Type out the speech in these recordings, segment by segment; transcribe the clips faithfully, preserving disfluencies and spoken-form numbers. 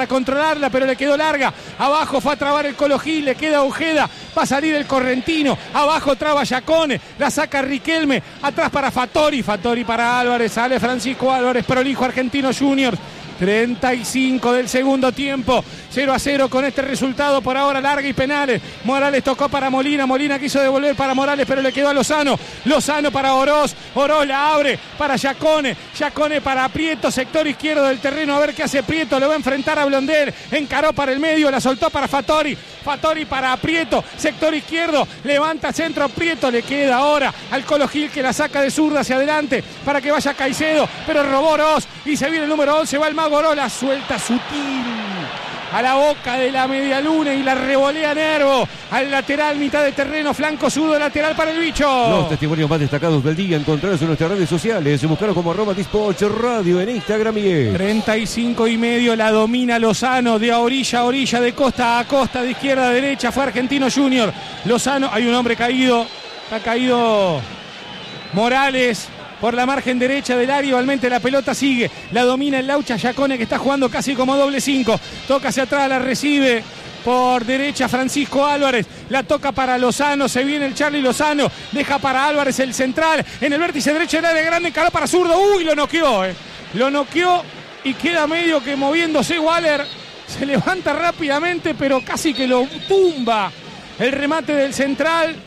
para controlarla, pero le quedó larga. Abajo fue a trabar el Colo Gil, le queda Ojeda, va a salir el Correntino. Abajo traba Yacone, la saca Riquelme. Atrás para Fattori, Fattori para Álvarez, sale Francisco Álvarez, prolijo Argentino Juniors. treinta y cinco del segundo tiempo, cero a cero con este resultado por ahora, larga y penales. Morales tocó para Molina, Molina quiso devolver para Morales, pero le quedó a Lozano. Lozano para Oroz, Oroz la abre para Yacone, Yacone para Prieto, sector izquierdo del terreno, a ver qué hace Prieto, lo va a enfrentar a Blondel, encaró para el medio, la soltó para Fattori, Fattori para Prieto, sector izquierdo, levanta centro Prieto, le queda ahora al Colo Gil que la saca de zurda hacia adelante para que vaya Caicedo, pero robó Oroz y se viene el número once, va el Mago Oroz, la suelta sutil a la boca de la media luna y la revolea Nervo al lateral, mitad de terreno, flanco zurdo lateral para el bicho. Los testimonios más destacados del día encontrarlos en nuestras redes sociales, buscaron como arroba Dispatch Radio en Instagram y en treinta y cinco y medio, la domina Lozano de a orilla a orilla, de costa a costa, de izquierda a derecha, fue Argentino Junior. Lozano, hay un hombre caído, ha caído Morales por la margen derecha del área, igualmente la pelota sigue, la domina el Laucha Yacone que está jugando casi como doble cinco, toca hacia atrás, la recibe por derecha Francisco Álvarez, la toca para Lozano, se viene el Charly Lozano, deja para Álvarez el central, en el vértice derecho del área grande, encaró para zurdo, uy, lo noqueó, eh. lo noqueó y queda medio que moviéndose Waller, se levanta rápidamente pero casi que lo tumba el remate del central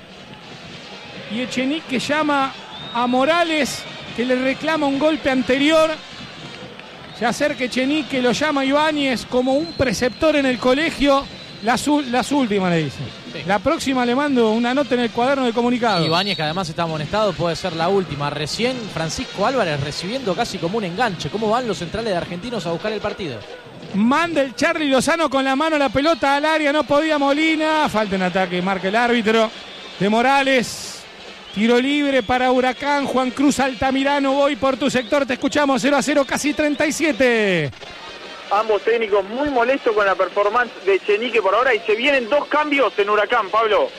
y Echenique llama a Morales, que le reclama un golpe anterior. Se acerca Echenique, lo llama Ibáñez como un preceptor en el colegio. Las, las últimas le dice. Sí. La próxima le mando una nota en el cuaderno de comunicado. Ibáñez, que además está amonestado, puede ser la última. Recién Francisco Álvarez recibiendo casi como un enganche. ¿Cómo van los centrales de Argentinos a buscar el partido? Manda el Charly Lozano con la mano la pelota al área, no podía Molina. Falta en ataque, marca el árbitro de Morales. Tiro libre para Huracán, Juan Cruz Altamirano, voy por tu sector, te escuchamos, cero a cero, casi treinta y siete. Ambos técnicos muy molestos con la performance de Echenique por ahora y se vienen dos cambios en Huracán, Pablo.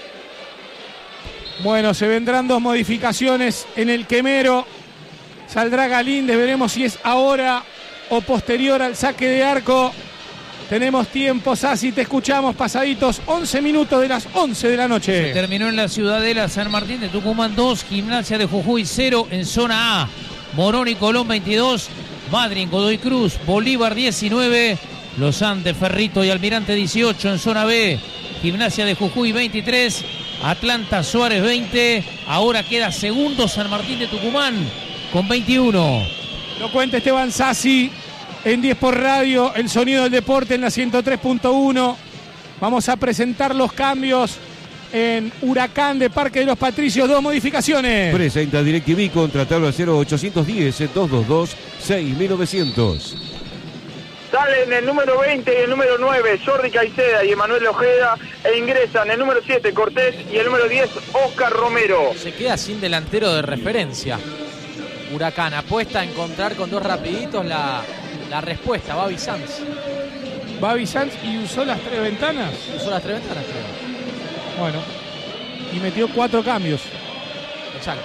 Bueno, se vendrán dos modificaciones en el quemero, saldrá Galíndez, veremos si es ahora o posterior al saque de arco. Tenemos tiempo, Sassi, te escuchamos, pasaditos once minutos de las once de la noche. Se terminó en la Ciudadela San Martín de Tucumán dos, Gimnasia de Jujuy cero en zona A. Morón y Colón veintidós, Madryn, Godoy Cruz, Bolívar diecinueve, Los Andes, Ferrito y Almirante dieciocho en zona B. Gimnasia de Jujuy veintitrés, Atlanta Suárez veinte. Ahora queda segundo San Martín de Tucumán con veintiuno. Lo cuenta Esteban Sassi. En diez por radio, el sonido del deporte en la ciento tres punto uno. Vamos a presentar los cambios en Huracán de Parque de los Patricios. Dos modificaciones. Presenta DirecTV, contratalo al cero ochocientos diez, dos dos dos, seis mil novecientos. Salen el número veinte y el número nueve, Jordi Caicedo y Emanuel Ojeda, e ingresan el número siete, Cortés, y el número diez, Oscar Romero. Se queda sin delantero de referencia. Huracán apuesta a encontrar con dos rapiditos la... La respuesta, Babi Sanz. Babi Sanz y usó las tres ventanas. Usó las tres ventanas, creo. Bueno. Y metió cuatro cambios. Exacto.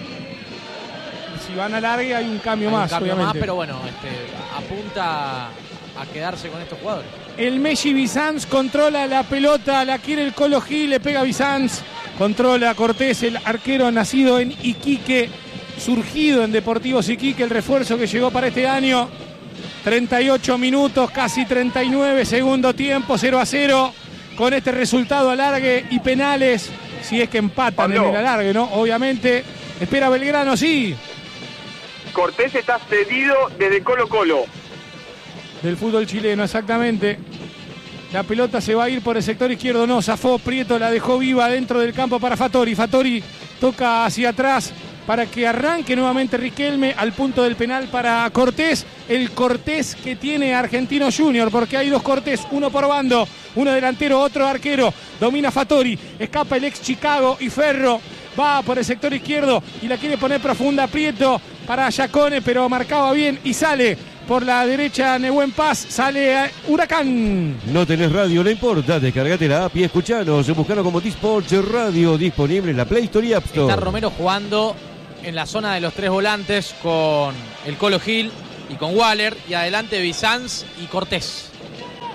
Y si van a largue hay un cambio hay más, un cambio obviamente. más, pero bueno, este, apunta a quedarse con estos jugadores. El Messi Bizanz controla la pelota, la quiere el Colo Gil, le pega Bizanz. Controla Cortés, el arquero nacido en Iquique, surgido en Deportivos Iquique, el refuerzo que llegó para este año. treinta y ocho minutos, casi treinta y nueve, segundo tiempo, cero a cero, con este resultado alargue y penales, si es que empatan Pablo. En el alargue, ¿no? Obviamente, espera Belgrano, sí. Cortés está cedido desde Colo Colo. Del fútbol chileno, exactamente. La pelota se va a ir por el sector izquierdo, no, zafó Prieto, la dejó viva dentro del campo para Fattori. Fattori toca hacia atrás para que arranque nuevamente Riquelme al punto del penal para Cortés, el Cortés que tiene Argentino Junior, porque hay dos Cortés, uno por bando, uno delantero, otro arquero, domina Fattori, escapa el ex Chicago y Ferro, va por el sector izquierdo y la quiere poner profunda Prieto para Yacone, pero marcaba bien y sale por la derecha Nehuen Paz, sale Huracán. No tenés radio, no importa, descargate la app y escuchanos, buscanos como Dispatch Radio, disponible en la Play Store y App Store. Está Romero jugando en la zona de los tres volantes con el Colo Gil y con Waller, y adelante Bizanz y Cortés.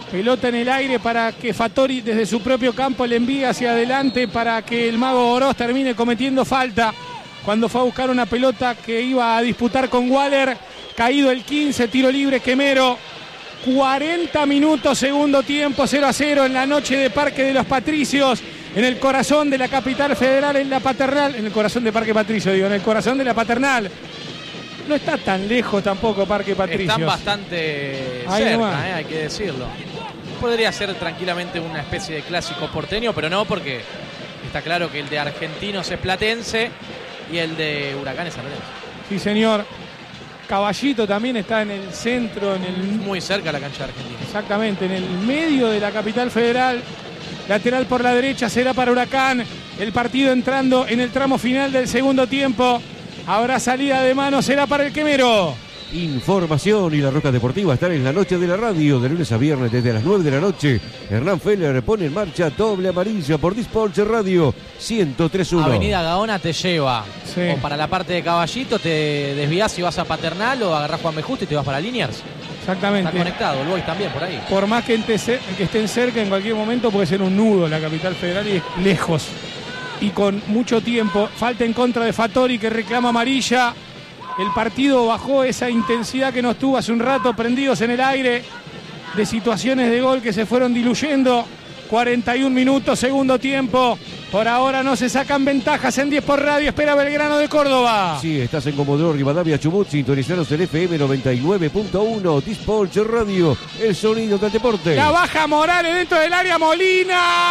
Pelota en el aire para que Fattori desde su propio campo le envíe hacia adelante para que el Mago Oroz termine cometiendo falta. Cuando fue a buscar una pelota que iba a disputar con Waller. Caído el quince, tiro libre Quemero. cuarenta minutos, segundo tiempo, cero a cero en la noche de Parque de los Patricios. En el corazón de la capital federal, en la Paternal. En el corazón de Parque Patricio, digo, en el corazón de la Paternal. No está tan lejos tampoco Parque Patricios. Están bastante Ahí cerca, eh, hay que decirlo. Podría ser tranquilamente una especie de clásico porteño, pero no, porque está claro que el de Argentinos es platense y el de Huracán es sanluisense. Sí, señor. Caballito también está en el centro, en el... Muy cerca de la cancha de Argentina. Exactamente, en el medio de la capital federal. Lateral por la derecha será para Huracán. El partido entrando en el tramo final del segundo tiempo. Habrá salida de mano, será para el Quemero. Información y la Roca Deportiva están en la noche de la radio, de lunes a viernes desde las nueve de la noche. Hernán Feller pone en marcha doble amarilla por Dispolche Radio ciento tres punto uno. Avenida Gaona te lleva Sí. o para la parte de Caballito, te desvías y vas a Paternal, o agarrás Juan B. Justo y te vas para Liniers. Exactamente. Está conectado, el Boys también por ahí. Por más que, ente- que estén cerca, en cualquier momento puede ser un nudo la capital federal y es lejos. Y con mucho tiempo. Falta en contra de Fattori, que reclama amarilla. El partido bajó esa intensidad que nos tuvo hace un rato, prendidos en el aire, de situaciones de gol que se fueron diluyendo. cuarenta y un minutos, segundo tiempo. Por ahora no se sacan ventajas en diez por radio. Espera Belgrano de Córdoba. Sí, estás en Comodoro Rivadavia, Chubut. Sintonizaros el F M noventa y nueve punto uno. Dispolche Radio, el sonido del deporte. La baja Morales dentro del área. Molina,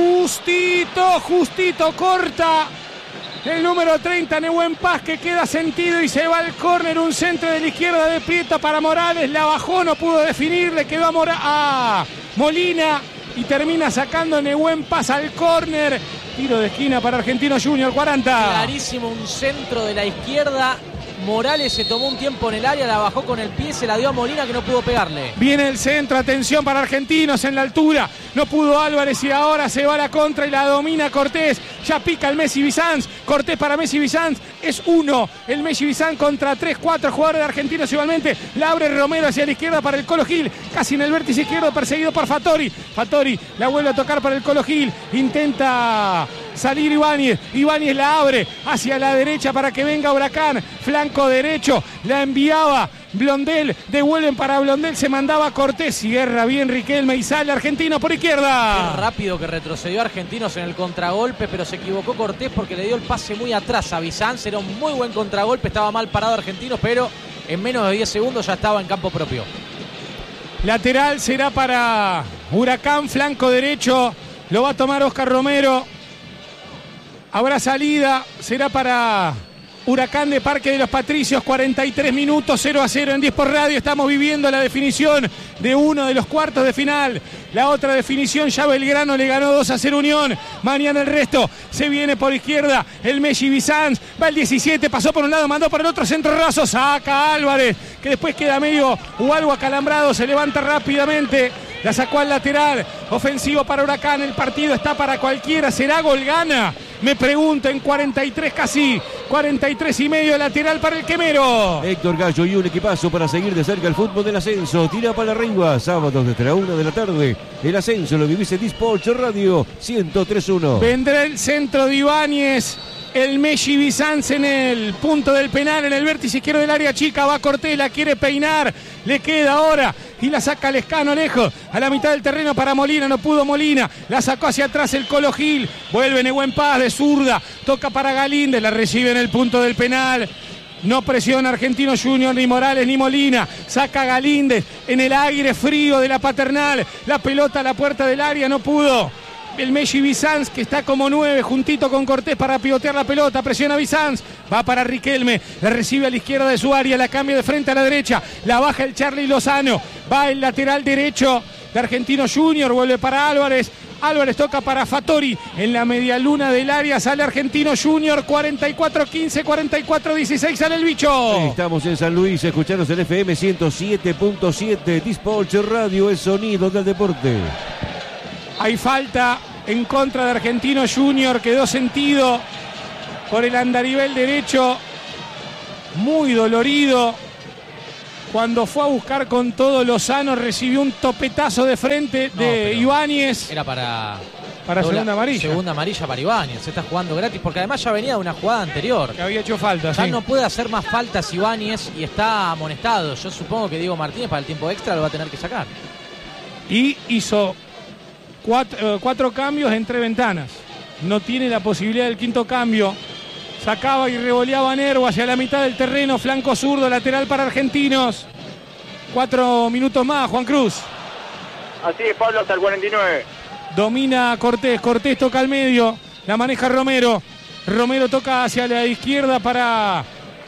justito, justito, corta. El número treinta, Nehuen Paz, que queda sentido y se va al córner. Un centro de la izquierda de Prieto para Morales. La bajó, no pudo definir. Le quedó a, Mora- a Molina y termina sacando Nehuen Paz al córner. Tiro de esquina para Argentino Junior, cuarenta. Clarísimo, un centro de la izquierda. Morales se tomó un tiempo en el área, la bajó con el pie, se la dio a Molina, que no pudo pegarle. Viene el centro, atención para Argentinos en la altura. No pudo Álvarez y ahora se va a la contra y la domina Cortés. Ya pica el Messi Bizanz. Cortés para Messi Bizanz. Es uno. El Messi Bizanz contra tres, cuatro jugadores de Argentinos igualmente. La abre Romero hacia la izquierda para el Colo Gil. Casi en el vértice izquierdo, perseguido por Fattori. Fattori la vuelve a tocar para el Colo Gil. Intenta salir Ibáñez. Ibáñez la abre hacia la derecha para que venga Huracán. Flanco derecho. La enviaba Blondel. Devuelven para Blondel. Se mandaba Cortés. Cierra bien Riquelme y sale Argentino por izquierda. Qué rápido que retrocedió Argentinos en el contragolpe, pero se equivocó Cortés porque le dio el pase muy atrás a Bizanz. Era un muy buen contragolpe. Estaba mal parado Argentinos, pero en menos de diez segundos ya estaba en campo propio. Lateral será para Huracán, flanco derecho. Lo va a tomar Oscar Romero. Habrá salida, será para Huracán de Parque de los Patricios, cuarenta y tres minutos, cero a cero en diez por radio. Estamos viviendo la definición de uno de los cuartos de final. La otra definición, ya Belgrano le ganó dos a cero Unión. Mañana el resto se viene por izquierda. El Messi Bizanz va el diecisiete, pasó por un lado, mandó por el otro, centro raso, saca Álvarez, que después queda medio o algo acalambrado, se levanta rápidamente. La sacó al lateral, ofensivo para Huracán, el partido está para cualquiera, ¿será gol gana? Me pregunto, en cuarenta y tres casi, cuarenta y tres y medio, lateral para el Quemero. Héctor Gallo y un equipazo para seguir de cerca el fútbol del ascenso. Tira para arriba, sábados desde la una de la tarde. El ascenso lo vivís en Dispolche Radio ciento tres punto uno. Vendrá el centro de Ibáñez. El Messi Bizanz en el punto del penal, en el vértice izquierdo del área chica. Va Cortés, la quiere peinar. Le queda ahora y la saca Lescano lejos. A la mitad del terreno para Molina. No pudo Molina. La sacó hacia atrás el Colo Gil. Vuelve Nehuen Paz de zurda. Toca para Galíndez. La recibe en el punto del penal. No presiona Argentino Junior, ni Morales ni Molina. Saca Galíndez en el aire frío de la Paternal. La pelota a la puerta del área. No pudo. El Messi Bizanz, que está como nueve, juntito con Cortés para pivotear la pelota. Presiona Bizanz, va para Riquelme, la recibe a la izquierda de su área, la cambia de frente a la derecha, la baja el Charly Lozano, va el lateral derecho de Argentino Junior, vuelve para Álvarez. Álvarez toca para Fattori en la medialuna del área, sale Argentino Junior, cuarenta y cuatro quince, cuarenta y cuatro dieciséis, sale el bicho. Estamos en San Luis, escuchanos en F M ciento siete punto siete, Dispolche Radio, el sonido del deporte. Hay falta en contra de Argentino Junior, quedó sentido por el andarivel derecho, muy dolorido. Cuando fue a buscar con todo Lozano, recibió un topetazo de frente No, de pero Ibáñez. Era para... Para doble- segunda amarilla. Segunda amarilla para Ibáñez. Se está jugando gratis porque además ya venía de una jugada anterior. Que había hecho falta, Ya sí. no puede hacer más faltas Ibáñez y está amonestado. Yo supongo que Diego Martínez para el tiempo extra lo va a tener que sacar. Y hizo cuatro, eh, cuatro cambios entre ventanas. No tiene la posibilidad del quinto cambio. Sacaba y revoleaba a Nervo hacia la mitad del terreno. Flanco zurdo, lateral para Argentinos. Cuatro minutos más, Juan Cruz. Así es, Pablo, hasta el cuarenta y nueve. Domina Cortés, Cortés toca al medio, la maneja Romero. Romero toca hacia la izquierda para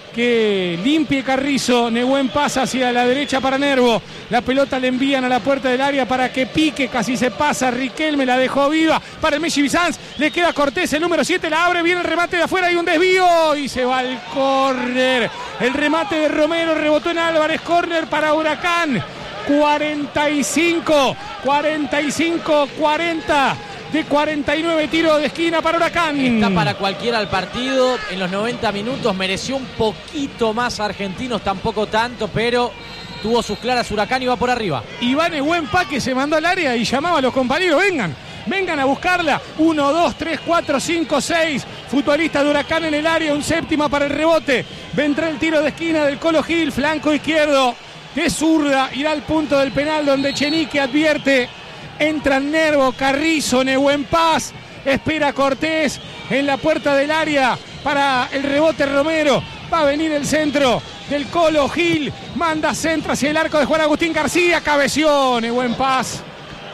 que limpie Carrizo. Nehuen pasa hacia la derecha para Nervo. La pelota le envían a la puerta del área para que pique, casi se pasa. Riquelme la dejó viva para el Messi Bizanz. Le queda Cortés, el número siete, la abre, viene el remate de afuera, hay un desvío y se va al córner. El remate de Romero rebotó en Álvarez, córner para Huracán. cuarenta y cinco, cuarenta y cinco, cuarenta de cuarenta y nueve, tiro de esquina para Huracán. Está para cualquiera el partido. En los noventa minutos mereció un poquito más Argentinos, tampoco tanto, pero tuvo sus claras Huracán y va por arriba. Iván Eguempa que se mandó al área y llamaba a los compañeros, vengan, vengan a buscarla. uno, dos, tres, cuatro, cinco, seis futbolistas de Huracán en el área, un séptima para el rebote. Vendrá el tiro de esquina del Colo Gil, flanco izquierdo. De zurda, irá al punto del penal donde Chenique advierte. Entran Nervo, Carrizo, Nehuen Paz. Espera Cortés en la puerta del área para el rebote Romero. Va a venir el centro del Colo Gil. Manda centro hacia el arco de Juan Agustín García. Cabeció Nehuen Paz.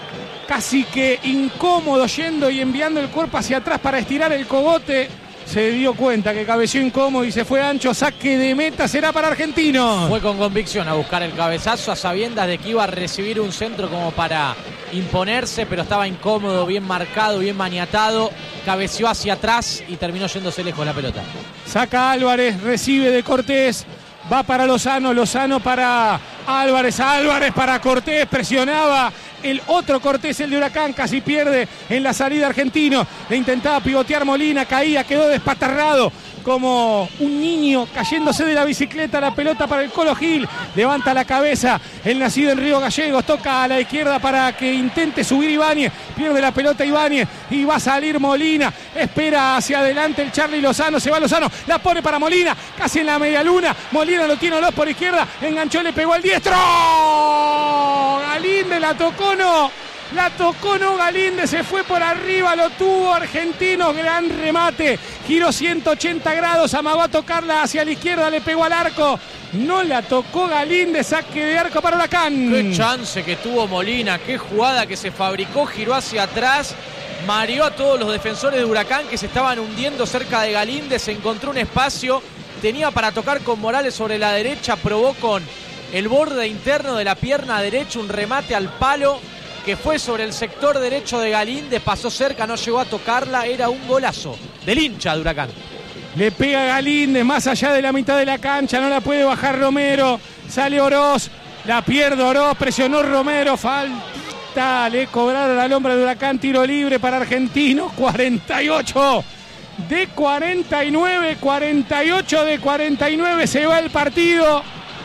Casi que incómodo yendo y enviando el cuerpo hacia atrás para estirar el cogote. Se dio cuenta que cabeció incómodo y se fue ancho. Saque de meta será para Argentinos. Fue con convicción a buscar el cabezazo a sabiendas de que iba a recibir un centro como para imponerse, pero estaba incómodo, bien marcado, bien maniatado. Cabeció hacia atrás y terminó yéndose lejos la pelota. Saca Álvarez, recibe de Cortés. Va para Lozano, Lozano para Álvarez, Álvarez para Cortés, presionaba el otro Cortés, el de Huracán, casi pierde en la salida Argentino. Le intentaba pivotear Molina, caía, quedó despatarrado como un niño cayéndose de la bicicleta. La pelota para el Colo Gil, levanta la cabeza el nacido en Río Gallegos, toca a la izquierda para que intente subir Ibáñez, pierde la pelota Ibáñez y va a salir Molina, espera hacia adelante el Charly Lozano, se va Lozano, la pone para Molina, casi en la media luna, Molina lo tiene Oloz por izquierda, enganchó, le pegó al diestro, Galíndez la tocó, no, la tocó, no, Galíndez se fue por arriba, lo tuvo Argentinos, gran remate, giró ciento ochenta grados, amagó a tocarla hacia la izquierda, le pegó al arco, no la tocó Galíndez, saque de arco para Huracán. Qué chance que tuvo Molina, qué jugada que se fabricó, giró hacia atrás, mareó a todos los defensores de Huracán que se estaban hundiendo cerca de Galíndez, se encontró un espacio, tenía para tocar con Morales sobre la derecha, probó con el borde interno de la pierna derecha un remate al palo que fue sobre el sector derecho de Galíndez, pasó cerca, no llegó a tocarla, era un golazo del hincha de Huracán. Le pega Galíndez más allá de la mitad de la cancha, no la puede bajar Romero, sale Oroz, la pierde Oroz, presionó Romero, falta, le cobraron al hombre de Huracán, tiro libre para Argentinos, cuarenta y ocho de cuarenta y nueve, cuarenta y ocho de cuarenta y nueve, se va el partido.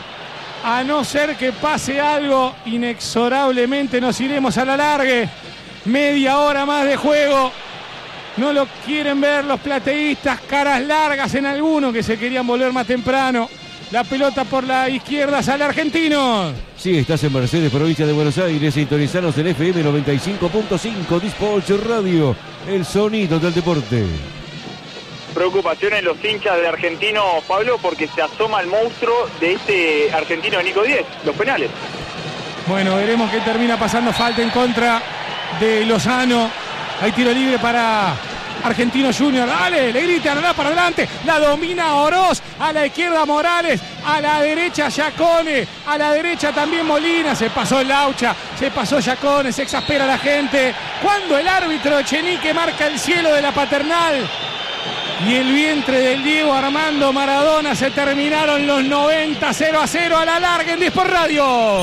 A no ser que pase algo, inexorablemente nos iremos a la largue. Media hora más de juego. No lo quieren ver los plateístas, caras largas en algunos que se querían volver más temprano. La pelota por la izquierda sale Argentinos. Sí, estás en Mercedes, provincia de Buenos Aires. Sintonizanos en F M noventa y cinco punto cinco, Dispolch Radio, el sonido del deporte. Preocupación en los hinchas de Argentino, Pablo, porque se asoma el monstruo de este argentino Nico Díez, los penales. Bueno, veremos qué termina pasando. Falta en contra de Lozano. Hay tiro libre para Argentino Junior. Dale, le gritan, la para adelante. La domina Oroz. A la izquierda Morales. A la derecha Giacone. A la derecha también Molina. Se pasó el Laucha. Se pasó Giacone. Se exaspera la gente. Cuando el árbitro Echenique marca el cielo de la Paternal y el vientre del Diego Armando Maradona, se terminaron los noventa, cero a cero a la larga en Dispolch Radio.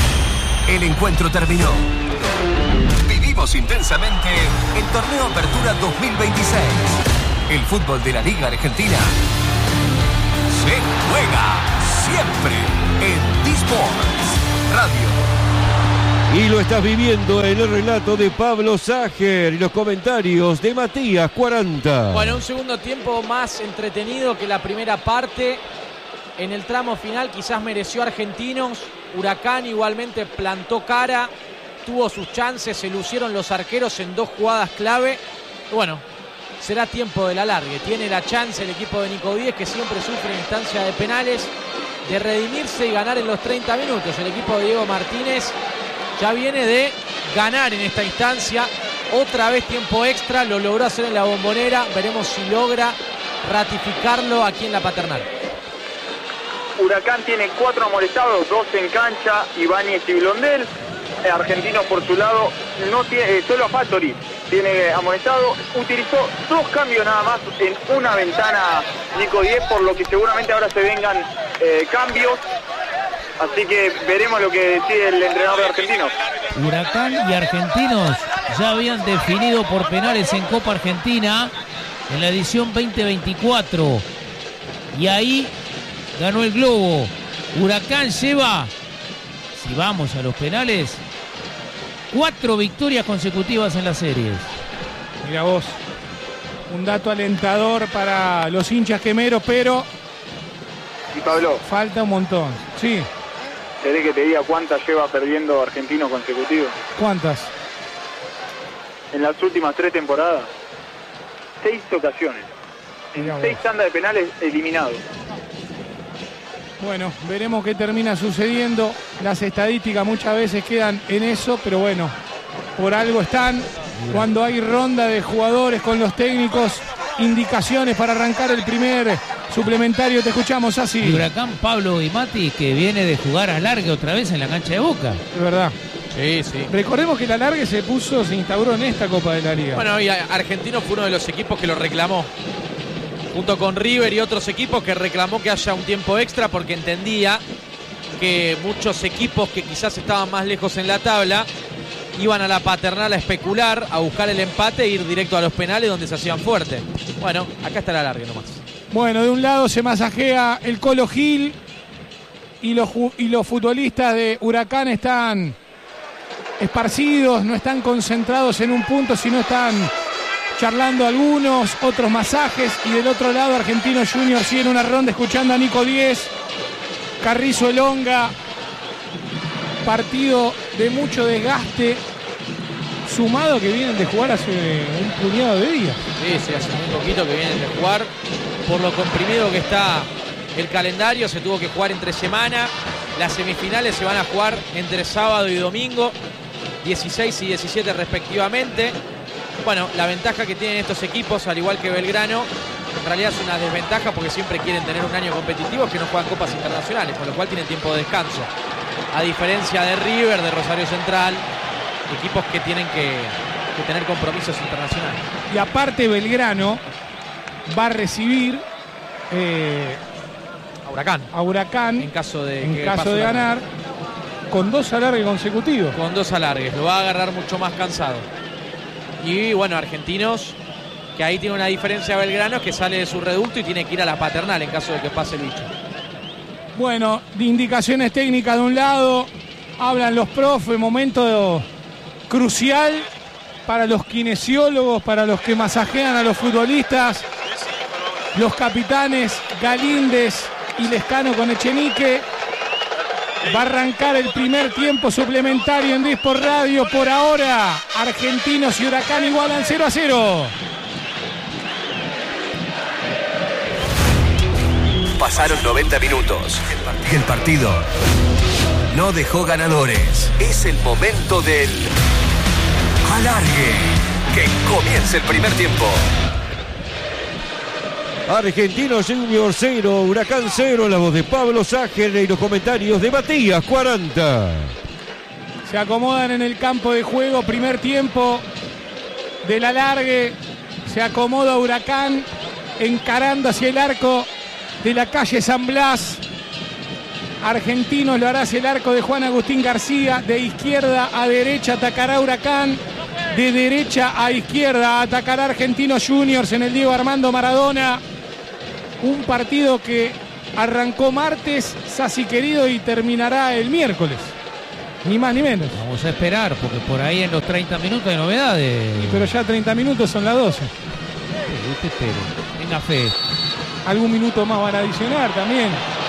El encuentro terminó. Vivimos intensamente el torneo Apertura dos mil veintiséis. El fútbol de la Liga Argentina se juega siempre en D-Sports Radio. Y lo estás viviendo en el relato de Pablo Sager y los comentarios de Matías cuarenta. Bueno, un segundo tiempo más entretenido que la primera parte. En el tramo final quizás mereció Argentinos. Huracán igualmente plantó cara, tuvo sus chances, se lucieron los arqueros en dos jugadas clave. Bueno, será tiempo del alargue. Tiene la chance el equipo de Nico Díez, que siempre sufre en instancia de penales, de redimirse y ganar en los treinta minutos. El equipo de Diego Martínez ya viene de ganar en esta instancia. Otra vez tiempo extra, lo logró hacer en la Bombonera. Veremos si logra ratificarlo aquí en la Paternal. Huracán tiene cuatro amonestados, dos en cancha, Ibáñez y Blondel. Argentinos por su lado, no tiene, eh, solo a Fattori tiene amonestado. Utilizó dos cambios nada más en una ventana Nico Díez, por lo que seguramente ahora se vengan eh, cambios. Así que veremos lo que decide el entrenador de Argentinos. Huracán y Argentinos ya habían definido por penales en Copa Argentina en la edición veinte veinticuatro. Y ahí ganó el Globo. Huracán lleva, si vamos a los penales, cuatro victorias consecutivas en las series. Mira vos, un dato alentador para los hinchas quemeros, pero Y Pablo, falta un montón. Sí, ¿querés que te diga cuántas lleva perdiendo Argentinos consecutivos? ¿cuántas? En las últimas tres temporadas, seis ocasiones. Mirá En vos. seis tandas de penales eliminados. Bueno, veremos qué termina sucediendo. Las estadísticas muchas veces quedan en eso, pero bueno, por algo están. Cuando hay ronda de jugadores con los técnicos, indicaciones para arrancar el primer suplementario. Te escuchamos así. Y Huracán, Pablo y Mati, que viene de jugar a largue otra vez en la cancha de Boca. Es verdad. Sí, sí. Recordemos que el alargue se puso, se instauró en esta Copa de la Liga. Bueno, y Argentinos fue uno de los equipos que lo reclamó, junto con River y otros equipos, que reclamó que haya un tiempo extra porque entendía que muchos equipos que quizás estaban más lejos en la tabla iban a la Paternal a especular, a buscar el empate e ir directo a los penales donde se hacían fuerte. Bueno, acá está el alargue nomás. Bueno, de un lado se masajea el Colo Gil y los, ju- y los futbolistas de Huracán están esparcidos, no están concentrados en un punto, sino están charlando algunos, otros masajes. Y del otro lado Argentinos Juniors sigue en una ronda escuchando a Nico Díez, Carrizo Elonga. Partido de mucho desgaste, sumado que vienen de jugar hace un puñado de días. Sí, sí, hace muy poquito que vienen de jugar. Por lo comprimido que está el calendario, se tuvo que jugar entre semana. Las semifinales se van a jugar entre sábado y domingo, dieciséis y diecisiete respectivamente. Bueno, la ventaja que tienen estos equipos, al igual que Belgrano, en realidad es una desventaja porque siempre quieren tener un año competitivo, que no juegan copas internacionales, con lo cual tienen tiempo de descanso. A diferencia de River, de Rosario Central, equipos que tienen que, que tener compromisos internacionales. Y aparte Belgrano va a recibir eh, A Huracán, a Huracán en caso de, en que caso pase de Huracán. ganar, con dos alargues consecutivos. Con dos alargues, lo va a agarrar mucho más cansado. Y bueno, Argentinos, que ahí tiene una diferencia Belgrano, que sale de su reducto y tiene que ir a la Paternal en caso de que pase el bicho. Bueno, de indicaciones técnicas de un lado, hablan los profes, momento crucial para los kinesiólogos, para los que masajean a los futbolistas, los capitanes Galíndez y Lescano con Echenique. Va a arrancar el primer tiempo suplementario en D-Sport Radio. Por ahora, Argentinos y Huracán igualan cero a cero. Pasaron noventa minutos y el partido no dejó ganadores. Es el momento del alargue. Que comience el primer tiempo. Argentinos Juniors cero, Huracán cero, la voz de Pablo Sager y los comentarios de Matías cuarenta. Se acomodan en el campo de juego, primer tiempo del alargue. Se acomoda Huracán encarando hacia el arco de la calle San Blas. Argentinos lo hará hacia el arco de Juan Agustín García. De izquierda a derecha atacará Huracán. De derecha a izquierda atacará Argentinos Juniors en el Diego Armando Maradona. Un partido que arrancó martes, Sassi querido, y terminará el miércoles. Ni más ni menos. Vamos a esperar, porque por ahí en los treinta minutos hay novedades. Pero ya treinta minutos son las doce. Sí, usted espere, tenga fe. Algún minuto más van a adicionar también.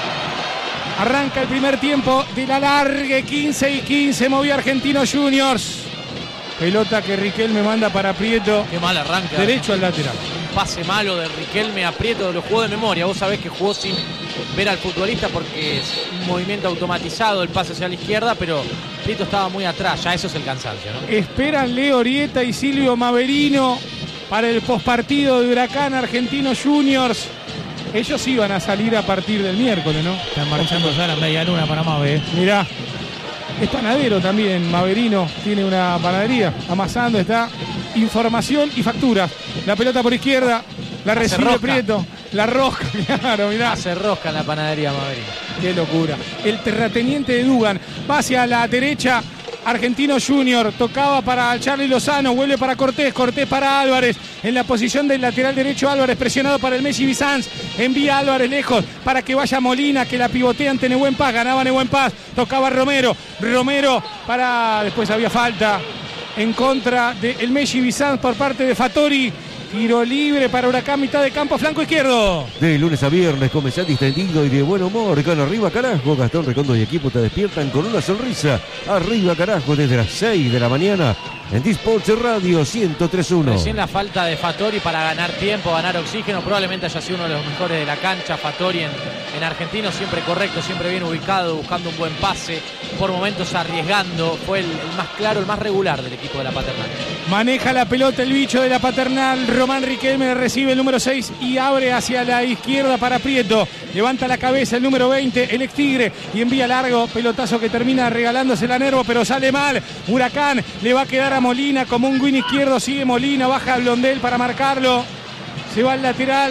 Arranca el primer tiempo de la largue, quince y quince, movió Argentinos Juniors. Pelota que Riquelme manda para Prieto. Qué mal arranque. Derecho al lateral. Un pase malo de Riquelme a Prieto, lo jugó de memoria. Vos sabés que jugó sin ver al futbolista porque es un movimiento automatizado, el pase hacia la izquierda, pero Prieto estaba muy atrás, ya eso es el cansancio, ¿no? Esperan Leo Orieta y Silvio Maverino para el pospartido de Huracán Argentinos Juniors. Ellos iban a salir a partir del miércoles, ¿no? Están marchando ya a la media luna para Mave. Mirá, es panadero también, Maverino tiene una panadería. Amasando está información y facturas. La pelota por izquierda, la Hace recibe rosca. Prieto. La rosca, claro, mirá. Hace rosca en la panadería Maverino. Qué locura. El terrateniente de Dugan va hacia la derecha. Argentino Junior tocaba para Charly Lozano, vuelve para Cortés, Cortés para Álvarez, en la posición del lateral derecho Álvarez, presionado para el Messi Bizanz, envía a Álvarez lejos para que vaya Molina, que la pivotea ante Nehuen Paz, ganaba Nehuen Paz, tocaba Romero, Romero para, después había falta en contra del Messi Bizanz por parte de Fattori. Tiro libre para Huracán, mitad de campo, flanco izquierdo. De lunes a viernes, comenzá distendido y de buen humor. Con Arriba Carajo, Gastón Recondo y equipo te despiertan con una sonrisa. Arriba Carajo, desde las seis de la mañana en Disports Radio ciento tres punto uno. Recién la falta de Fattori para ganar tiempo, ganar oxígeno. Probablemente haya sido uno de los mejores de la cancha. Fattori en, en Argentino, siempre correcto, siempre bien ubicado, buscando un buen pase, por momentos arriesgando. Fue el, el más claro, el más regular del equipo de la Paternal. Maneja la pelota el bicho de la Paternal. Román Riquelme recibe el número seis y abre hacia la izquierda para Prieto. Levanta la cabeza el número veinte, el ex Tigre, y envía largo. Pelotazo que termina regalándose la Nervo, pero sale mal. Huracán le va a quedar a Molina como un win izquierdo. Sigue Molina, baja a Blondel para marcarlo. Se va al lateral.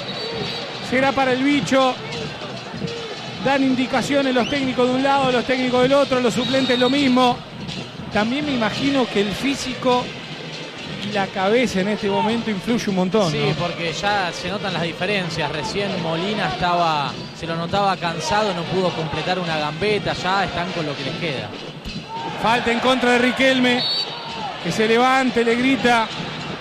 Será para el bicho. Dan indicaciones los técnicos de un lado, los técnicos del otro, los suplentes lo mismo. También me imagino que el físico y la cabeza en este momento influye un montón, Sí, ¿no? porque ya se notan las diferencias. Recién Molina estaba, se lo notaba cansado, no pudo completar una gambeta. Ya están con lo que les queda. Falta en contra de Riquelme, que se levante, le grita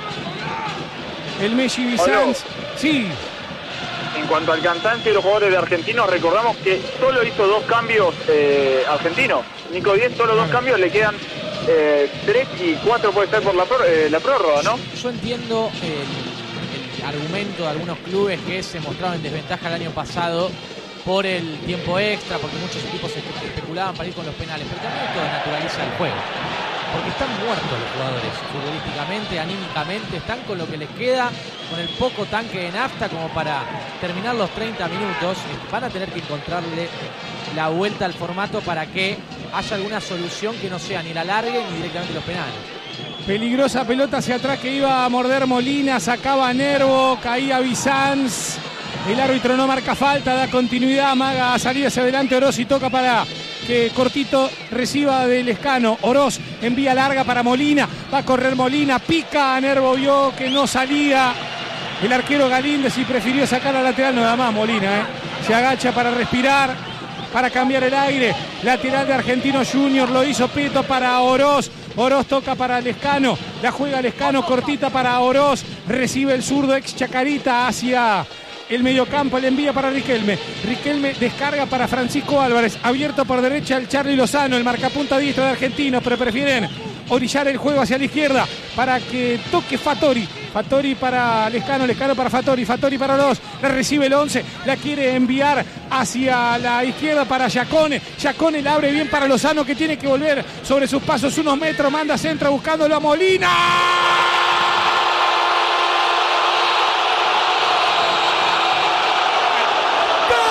el Messi Bizanz. Sí, En cuanto al cansancio de los jugadores de Argentinos, recordamos que solo hizo dos cambios eh, argentinos. Nico Diez, solo dos cambios, le quedan eh, tres y cuatro puede ser por la, pró- eh, la prórroga, ¿no? Yo entiendo el, el argumento de algunos clubes que se mostraron en desventaja el año pasado por el tiempo extra, porque muchos equipos espe- especulaban para ir con los penales, pero también esto naturaliza el juego. Porque están muertos los jugadores, futbolísticamente, anímicamente, están con lo que les queda, con el poco tanque de nafta como para terminar los treinta minutos. Van a tener que encontrarle la vuelta al formato para que haya alguna solución que no sea ni la largue ni directamente los penales. peligrosa pelota hacia atrás que iba a morder Molina, sacaba a Nervo, caía Bizanz. El árbitro no marca falta, da continuidad, amaga a salir hacia adelante Oroz y toca para que Cortito reciba del Escano. Oroz envía larga para Molina, va a correr Molina, pica a Nervo, vio que no salía el arquero Galíndez y prefirió sacar a lateral, nada más Molina, ¿eh? Se agacha para respirar, para cambiar el aire. Lateral de Argentinos Juniors, lo hizo Peto para Oroz. Oroz toca para Lescano, la juega Lescano, cortita para Oroz, recibe el zurdo ex Chacarita hacia el mediocampo, le envía para Riquelme. Riquelme descarga para Francisco Álvarez, abierto por derecha el Charly Lozano, el marcapunta diestro de Argentinos, pero prefieren orillar el juego hacia la izquierda para que toque Fattori. Fattori para Lescano, Lescano para Fattori, Fattori para Oroz, la recibe el once, la quiere enviar hacia la izquierda para Giacone. Giacone la abre bien para Lozano, que tiene que volver sobre sus pasos unos metros, manda centro buscándolo a Molina.